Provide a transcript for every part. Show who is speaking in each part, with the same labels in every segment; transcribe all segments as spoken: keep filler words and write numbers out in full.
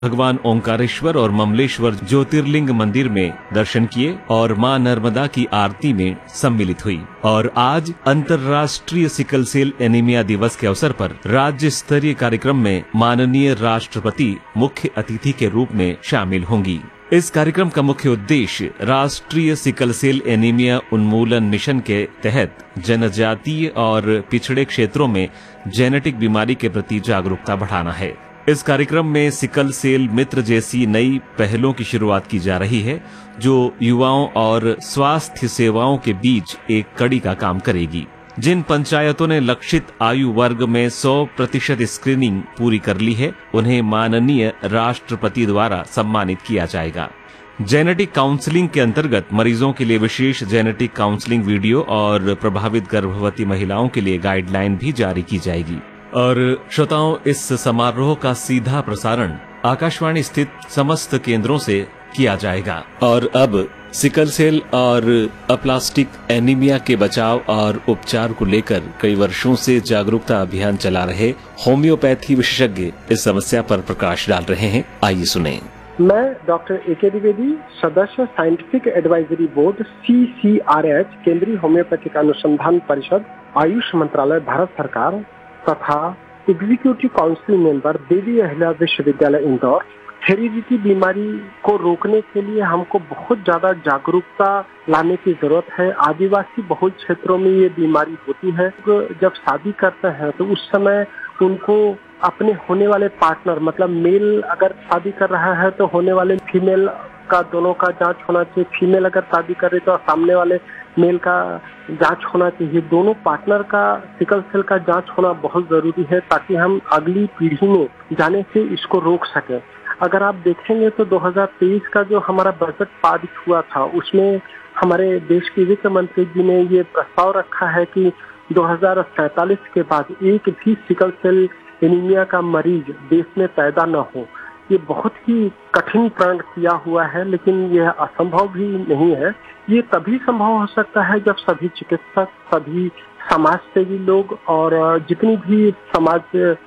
Speaker 1: भगवान ओंकारेश्वर और ममलेश्वर ज्योतिर्लिंग मंदिर में दर्शन किए और मां नर्मदा की आरती में सम्मिलित हुई। और आज अंतर्राष्ट्रीय सिकल सेल एनीमिया दिवस के अवसर पर राज्य स्तरीय कार्यक्रम में माननीय राष्ट्रपति मुख्य अतिथि के रूप में शामिल होंगी। इस कार्यक्रम का मुख्य उद्देश्य राष्ट्रीय सिकल सेल एनीमिया उन्मूलन मिशन के तहत जनजातीय और पिछड़े क्षेत्रों में जेनेटिक बीमारी के प्रति जागरूकता बढ़ाना है। इस कार्यक्रम में सिकल सेल मित्र जैसी नई पहलों की शुरुआत की जा रही है, जो युवाओं और स्वास्थ्य सेवाओं के बीच एक कड़ी का काम करेगी। जिन पंचायतों ने लक्षित आयु वर्ग में सौ प्रतिशत स्क्रीनिंग पूरी कर ली है, उन्हें माननीय राष्ट्रपति द्वारा सम्मानित किया जाएगा। जेनेटिक काउंसलिंग के अंतर्गत मरीजों के लिए विशेष जेनेटिक काउंसलिंग वीडियो और प्रभावित गर्भवती महिलाओं के लिए गाइडलाइन भी जारी की जाएगी। और श्रोताओं, इस समारोह का सीधा प्रसारण आकाशवाणी स्थित समस्त केंद्रों से किया जाएगा। और अब सिकल सेल और अप्लास्टिक एनीमिया के बचाव और उपचार को लेकर कई वर्षों से जागरूकता अभियान चला रहे होम्योपैथी विशेषज्ञ इस समस्या पर प्रकाश डाल रहे हैं। आइए सुने।
Speaker 2: मैं डॉक्टर ए के द्विवेदी, सदस्य scientific advisory board C C R H, केंद्रीय होम्योपैथिक अनुसंधान परिषद, आयुष मंत्रालय, भारत सरकार तथा executive council member, Devi Ahilya विश्वविद्यालय इंदौर। हेरिडिटी बीमारी को रोकने के लिए हमको बहुत ज्यादा जागरूकता लाने की जरूरत है। आदिवासी बहुल क्षेत्रों में ये बीमारी होती है। जब शादी करते हैं तो उस समय उनको अपने होने वाले पार्टनर, मतलब मेल अगर शादी कर रहा है तो होने वाले फीमेल का दोनों का जांच होना चाहिए। फीमेल अगर शादी कर रही तो सामने वाले मेल का जांच होना चाहिए। दोनों पार्टनर का सिकल सेल का जांच होना बहुत जरूरी है, ताकि हम अगली पीढ़ी में जाने से इसको रोक सके। अगर आप देखेंगे तो दो हज़ार तेईस का जो हमारा बजट पारित हुआ था, उसमें हमारे देश के वित्त मंत्री जी ने ये प्रस्ताव रखा है कि दो हज़ार सैतालीस के बाद एक भी सिकल सेल एनीमिया का मरीज देश में पैदा न हो। ये बहुत ही कठिन प्रण किया हुआ है, लेकिन यह असंभव भी नहीं है। ये तभी संभव हो सकता है जब सभी चिकित्सक, सभी समाज सेवी लोग और जितनी भी समाज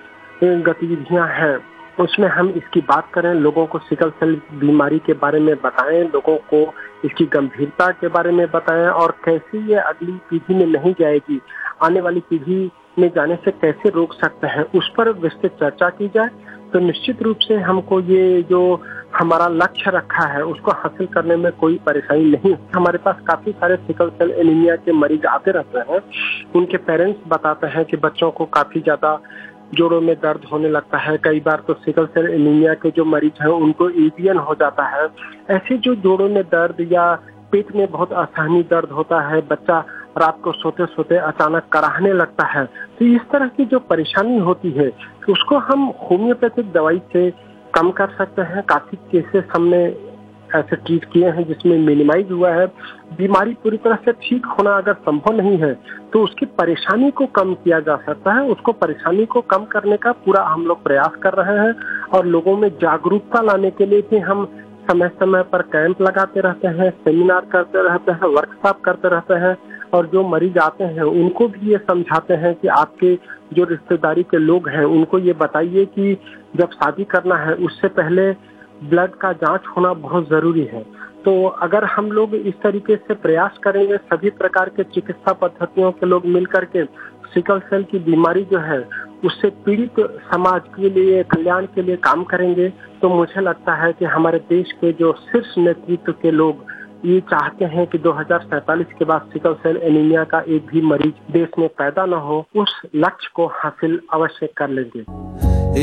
Speaker 2: गतिविधियां हैं उसमें हम इसकी बात करें, लोगों को सिकल सेल बीमारी के बारे में बताएं, लोगों को इसकी गंभीरता के बारे में बताएं और कैसे ये अगली पीढ़ी में नहीं जाएगी, आने वाली पीढ़ी में जाने से कैसे रोक सकते हैं, उस पर विस्तृत चर्चा की जाए। तो निश्चित रूप से हमको ये जो हमारा लक्ष्य रखा है उसको हासिल करने में कोई परेशानी नहीं। हमारे पास काफी सारे सिकल सेल एनीमिया के मरीज आते रहते हैं। उनके पेरेंट्स बताते हैं कि बच्चों को काफी ज्यादा जोड़ों में दर्द होने लगता है। कई बार तो सिकल सेल एनीमिया के जो मरीज हैं उनको एवियन हो जाता है। ऐसे जो जोड़ों में दर्द या पेट में बहुत असहनीय दर्द होता है, बच्चा रात को सोते सोते अचानक कराहने लगता है, तो इस तरह की जो परेशानी होती है उसको हम होम्योपैथिक दवाई से कम कर सकते हैं। काफी केसेस हमने ऐसे ट्रीट किए हैं जिसमें मिनिमाइज हुआ है। बीमारी पूरी तरह से ठीक होना अगर संभव नहीं है तो उसकी परेशानी को कम किया जा सकता है। उसको परेशानी को कम करने का पूरा हम लोग प्रयास कर रहे हैं और लोगों में जागरूकता लाने के लिए भी हम समय समय पर कैंप लगाते रहते हैं, सेमिनार करते रहते हैं, वर्कशॉप करते रहते हैं और जो मरीज आते हैं उनको भी ये समझाते हैं कि आपके जो रिश्तेदारी के लोग हैं उनको ये बताइए कि जब शादी करना है उससे पहले ब्लड का जांच होना बहुत जरूरी है। तो अगर हम लोग इस तरीके से प्रयास करेंगे, सभी प्रकार के चिकित्सा पद्धतियों के लोग मिलकर के सिकल सेल की बीमारी जो है उससे पीड़ित समाज के लिए, कल्याण के लिए काम करेंगे, तो मुझे लगता है कि हमारे देश के जो शीर्ष नेतृत्व के लोग ये चाहते हैं कि दो हज़ार सैतालीस के बाद सिकल सेल एनीमिया का एक भी मरीज देश में पैदा न हो, उस लक्ष्य को हासिल अवश्य कर लेंगे।